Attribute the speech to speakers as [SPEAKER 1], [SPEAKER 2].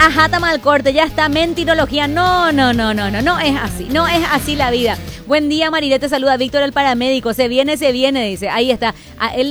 [SPEAKER 1] Ajá, tamal corte, ya está, mentirología. No es así, no es así la vida. Buen día, Marilete, saluda a Víctor, el paramédico. Se viene, dice. Ahí está. A él